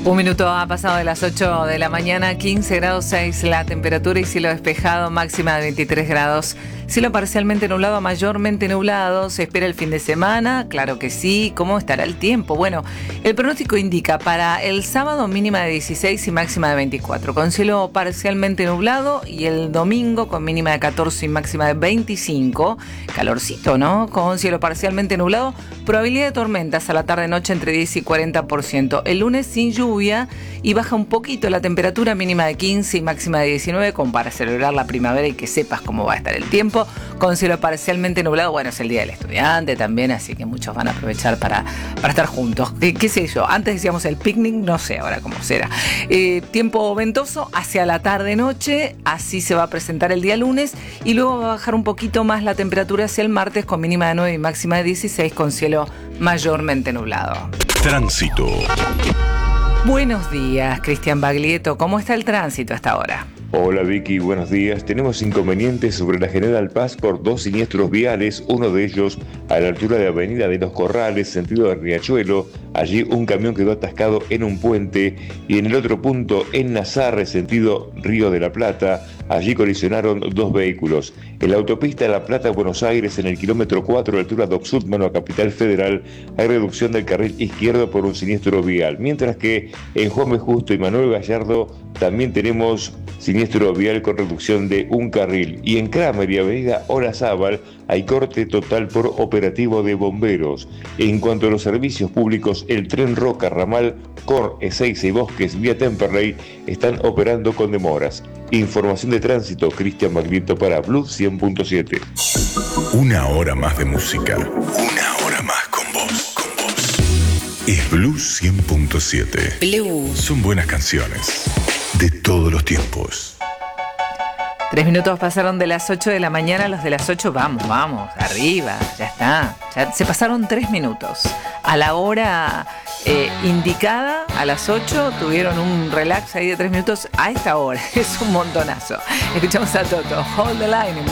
Un minuto ha pasado de las 8 de la mañana, 15 grados 6 la temperatura y cielo despejado, máxima de 23 grados. Cielo parcialmente nublado a mayormente nublado. ¿Se espera el fin de semana? Claro que sí. ¿Cómo estará el tiempo? Bueno, el pronóstico indica para el sábado mínima de 16 y máxima de 24, con cielo parcialmente nublado, y el domingo con mínima de 14 y máxima de 25. Calorcito, ¿no? Con cielo parcialmente nublado, probabilidad de tormentas a la tarde-noche entre 10 y 40%. El lunes sin lluvia y baja un poquito la temperatura, mínima de 15 y máxima de 19, como para celebrar la primavera y que sepas cómo va a estar el tiempo. Con cielo parcialmente nublado, bueno, es el Día del Estudiante también, así que muchos van a aprovechar para estar juntos. ¿Qué sé yo? Antes decíamos el picnic, no sé ahora cómo será. Tiempo ventoso hacia la tarde-noche, así se va a presentar el día lunes, y luego va a bajar un poquito más la temperatura hacia el martes, con mínima de 9 y máxima de 16, con cielo mayormente nublado. Tránsito. Buenos días, Cristian Baglietto. ¿Cómo está el tránsito hasta ahora? Hola Vicky, buenos días. Tenemos inconvenientes sobre la General Paz por dos siniestros viales, uno de ellos a la altura de Avenida de los Corrales, sentido de Riachuelo. Allí un camión quedó atascado en un puente, y en el otro punto, en Nazarre, sentido Río de la Plata, allí colisionaron dos vehículos. En la autopista La Plata-Buenos Aires, en el kilómetro 4, altura de Oxutmano a Capital Federal, hay reducción del carril izquierdo por un siniestro vial, mientras que en Juan B. Justo y Manuel Gallardo también tenemos siniestro vial con reducción de un carril, y en Kramer y Avenida Olazábal hay corte total por operativo de bomberos. En cuanto a los servicios públicos, el tren Roca, ramal Cor, Ezeiza y Bosques vía Temperley están operando con demoras. Información de tránsito, Cristian Baglietto para Blue 100.7. Una hora más de música. Una hora más con vos. Es Blue 100.7. Blue. Son buenas canciones de todos los tiempos. 3 minutos pasaron de las 8 de la mañana. Los de las 8, vamos, arriba, ya está. Ya se pasaron 3 minutos. A la hora indicada, a las 8, tuvieron un relax ahí de 3 minutos. A esta hora es un montonazo. Escuchamos a Toto, Hold the Line.